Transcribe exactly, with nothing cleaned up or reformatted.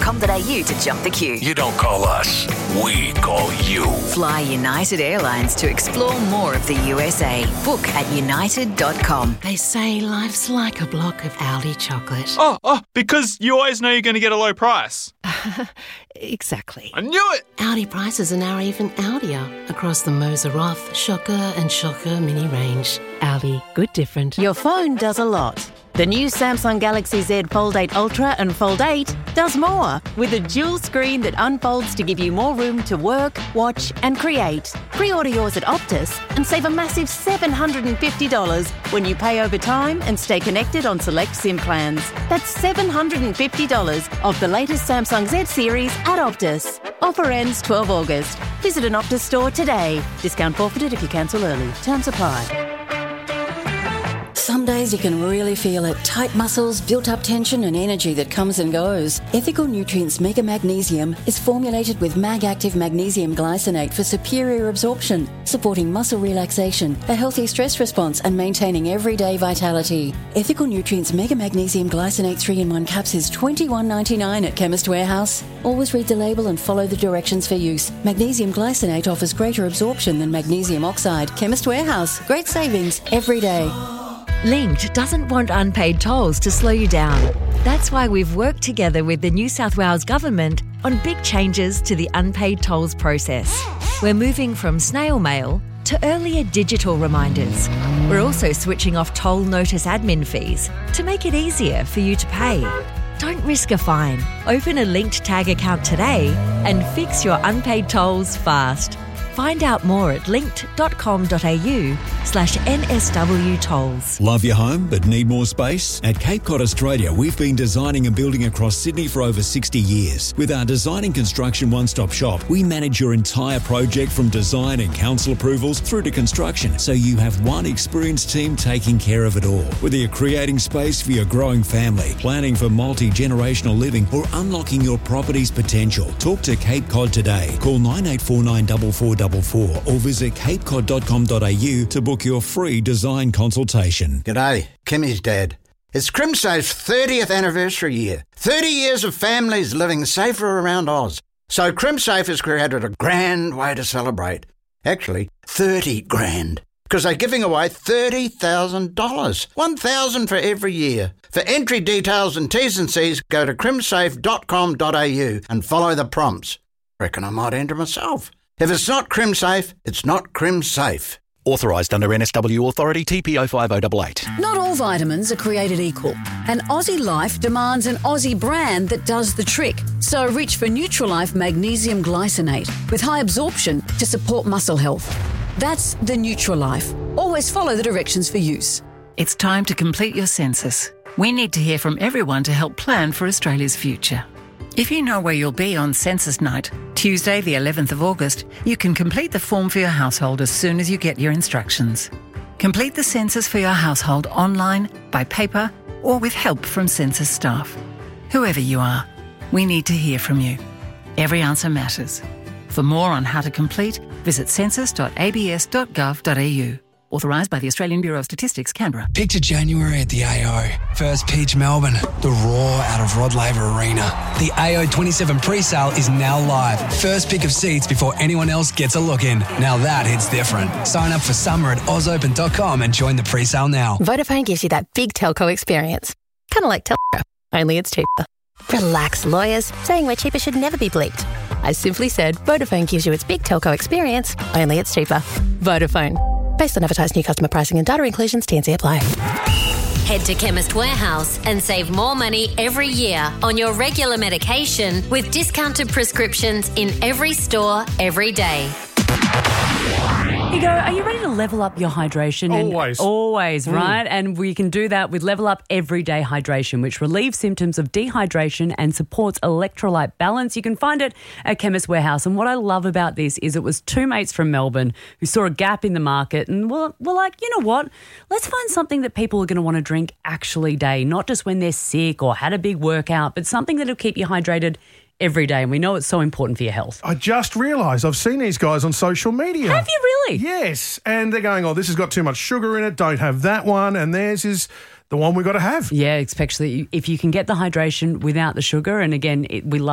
com dot a u to jump the queue. You don't call us, we call you. Fly United Airlines to explore more of the U S A. Book at united dot com. They say life's like a block of Aldi chocolate. Oh, oh, because you always know you're going to get a low price. Exactly. I knew it! Aldi prices are now even Aldier across the Moser Roth, Shocker and Shocker mini range. Aldi, good different. Your phone does a lot. The new Samsung Galaxy Z Fold eight Ultra and Fold eight does more, with a dual screen that unfolds to give you more room to work, watch and create. Pre-order yours at Optus and save a massive seven hundred fifty dollars when you pay over time and stay connected on select SIM plans. That's seven hundred fifty dollars off the latest Samsung Z series at Optus. Offer ends twelve August. Visit an Optus store today. Discount forfeited if you cancel early. Terms apply. Some days you can really feel it. Tight muscles, built-up tension and energy that comes and goes. Ethical Nutrients Mega Magnesium is formulated with Mag-Active Magnesium Glycinate for superior absorption, supporting muscle relaxation, a healthy stress response and maintaining everyday vitality. Ethical Nutrients Mega Magnesium Glycinate three in one caps is twenty-one ninety-nine at Chemist Warehouse. Always read the label and follow the directions for use. Magnesium Glycinate offers greater absorption than magnesium oxide. Chemist Warehouse. Great savings every day. Linked doesn't want unpaid tolls to slow you down. That's why we've worked together with the New South Wales Government on big changes to the unpaid tolls process. We're moving from snail mail to earlier digital reminders. We're also switching off toll notice admin fees to make it easier for you to pay. Don't risk a fine. Open a Linked Tag account today and fix your unpaid tolls fast. Find out more at linked dot com dot a u slash N S W tolls. Love your home but need more space? At Cape Cod Australia, we've been designing and building across Sydney for over sixty years. With our design and construction one-stop shop, we manage your entire project from design and council approvals through to construction, so you have one experienced team taking care of it all. Whether you're creating space for your growing family, planning for multi-generational living, or unlocking your property's potential, talk to Cape Cod today. Call nine eight four nine four four four four or visit cape cod dot com dot a u to book your free design consultation. G'day, Kimmy's dad. It's CrimSafe's thirtieth anniversary year. thirty years of families living safer around Oz. So CrimSafe has created a grand way to celebrate. Actually, thirty grand. Because they're giving away thirty thousand dollars. one thousand dollars for every year. For entry details and T's and C's, go to crimsafe dot com dot a u and follow the prompts. Reckon I might enter myself. If it's not CrimSafe, it's not CrimSafe. Authorised under N S W Authority T P O five oh eight eight. Not all vitamins are created equal, and Aussie Life demands an Aussie brand that does the trick. So reach for Nutrilife Magnesium Glycinate with high absorption to support muscle health. That's the Nutrilife. Always follow the directions for use. It's time to complete your census. We need to hear from everyone to help plan for Australia's future. If you know where you'll be on census night, Tuesday the eleventh of August, you can complete the form for your household as soon as you get your instructions. Complete the census for your household online, by paper, or with help from census staff. Whoever you are, we need to hear from you. Every answer matters. For more on how to complete, visit census dot a b s dot gov dot a u. Authorised by the Australian Bureau of Statistics, Canberra. Picture January at the A O. First pitch Melbourne. The roar out of Rod Laver Arena. The A O twenty-seven pre-sale is now live. First pick of seats before anyone else gets a look in. Now that hits different. Sign up for summer at oz open dot com and join the pre-sale now. Vodafone gives you that big telco experience. Kind of like Telco, only it's cheaper. Relax, lawyers. Saying we're cheaper should never be bleeped. I simply said Vodafone gives you its big telco experience, only it's cheaper. Vodafone. Based on advertised new customer pricing and data inclusions, T and C apply. Head to Chemist Warehouse and save more money every year on your regular medication with discounted prescriptions in every store, every day. Hugo, are you ready to level up your hydration? Always. And always, Mm. right? And we can do that with Level Up Everyday Hydration, which relieves symptoms of dehydration and supports electrolyte balance. You can find it at Chemist Warehouse. And what I love about this is it was two mates from Melbourne who saw a gap in the market and were, were like, you know what? Let's find something that people are going to want to drink actually day, not just when they're sick or had a big workout, but something that'll keep you hydrated every day, and we know it's so important for your health. I just realised I've seen these guys on social media. Have you really? Yes, and they're going, oh, this has got too much sugar in it, don't have that one, and theirs is the one we've got to have. Yeah, especially if you can get the hydration without the sugar, and again, it, we love